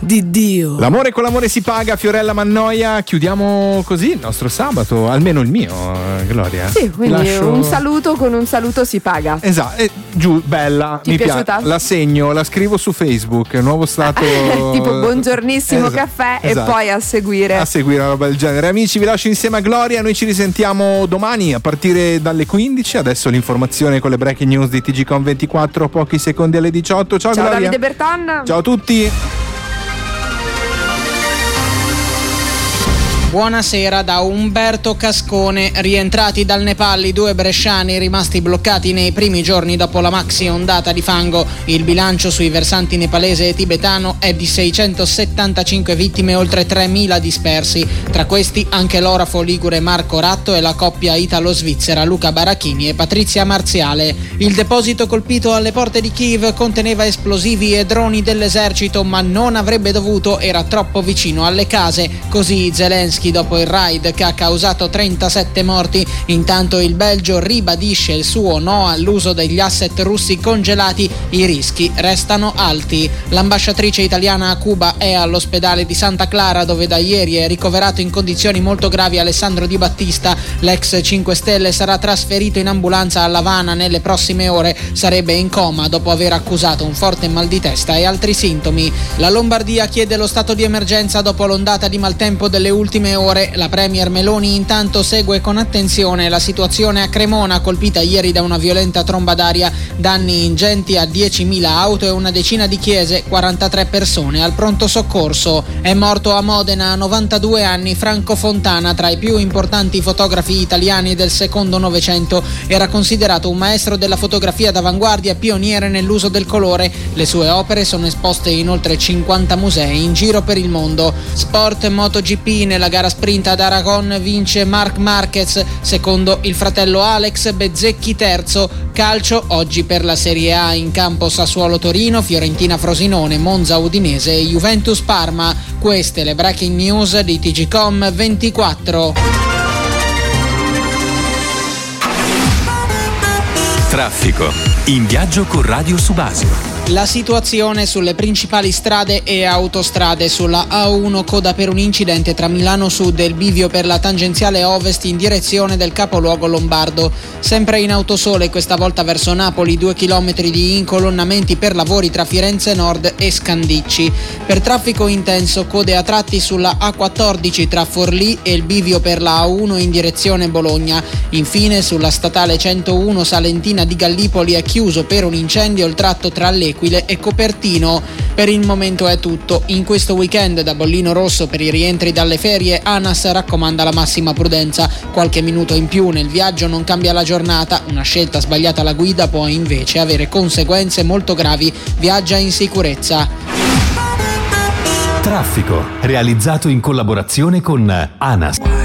di Dio. L'amore con l'amore si paga, Fiorella Mannoia. Chiudiamo così il nostro sabato, almeno il mio, Gloria. Sì, quindi un saluto con un saluto si paga. Esatto, giù, bella. Ti è piaciuta? La segno, la scrivo su Facebook, nuovo stato. Tipo buongiornissimo caffè e poi a seguire una roba del genere. Amici, vi lascio insieme a Gloria, noi ci risentiamo domani a partire dalle 15. Adesso l'informazione con le breaking news di TGcom 24, pochi secondi alle 18. Ciao Gloria. Davide Berton. Ciao a tutti. Buonasera da Umberto Cascone. Rientrati dal Nepal i 2 bresciani rimasti bloccati nei primi giorni dopo la maxi ondata di fango. Il bilancio sui versanti nepalese e tibetano è di 675 vittime e oltre 3.000 dispersi. Tra questi anche l'orafo ligure Marco Ratto e la coppia italo-svizzera Luca Barachini e Patrizia Marziale. Il deposito colpito alle porte di Kiev conteneva esplosivi e droni dell'esercito, ma non avrebbe dovuto, era troppo vicino alle case. Così Zelensky dopo il raid che ha causato 37 morti. Intanto il Belgio ribadisce il suo no all'uso degli asset russi congelati, i rischi restano alti. L'ambasciatrice italiana a Cuba è all'ospedale di Santa Clara, dove da ieri è ricoverato in condizioni molto gravi Alessandro Di Battista. L'ex 5 Stelle sarà trasferito in ambulanza a L'Avana nelle prossime ore, sarebbe in coma dopo aver accusato un forte mal di testa e altri sintomi. La Lombardia chiede lo stato di emergenza dopo l'ondata di maltempo delle ultime ore. La premier Meloni intanto segue con attenzione la situazione a Cremona, colpita ieri da una violenta tromba d'aria, danni ingenti a 10.000 auto e una decina di chiese, 43 persone al pronto soccorso. È morto a Modena a 92 anni Franco Fontana, tra i più importanti fotografi italiani del secondo Novecento. Era considerato un maestro della fotografia d'avanguardia, pioniere nell'uso del colore. Le sue opere sono esposte in oltre 50 musei in giro per il mondo. Sport MotoGP, nella gara sprint ad Aragon vince Marc Marquez, secondo il fratello Alex, Bezzecchi terzo. Calcio, oggi per la Serie A in campo Sassuolo-Torino, Fiorentina-Frosinone, Monza-Udinese e Juventus-Parma. Queste le breaking news di TGcom 24. Traffico. In viaggio con Radio Subasio. La situazione sulle principali strade e autostrade. Sulla A1 coda per un incidente tra Milano Sud e il bivio per la tangenziale ovest in direzione del capoluogo lombardo. Sempre in autosole, questa volta verso Napoli, 2 chilometri di incolonnamenti per lavori tra Firenze Nord e Scandicci. Per traffico intenso, code a tratti sulla A14 tra Forlì e il bivio per la A1 in direzione Bologna. Infine sulla statale 101 Salentina di Gallipoli è chiuso per un incendio il tratto tra L'Equile e Copertino. Per il momento è tutto. In questo weekend da bollino rosso per i rientri dalle ferie, ANAS raccomanda la massima prudenza. Qualche minuto in più nel viaggio non cambia la giornata. Una scelta sbagliata alla guida può invece avere conseguenze molto gravi. Viaggia in sicurezza. Traffico, realizzato in collaborazione con ANAS.